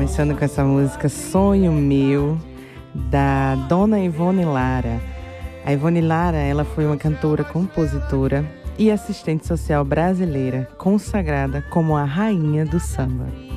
começando com essa música Sonho Meu, da Dona Ivone Lara. A Ivone Lara, ela foi uma cantora, compositora e assistente social brasileira, consagrada como a rainha do samba.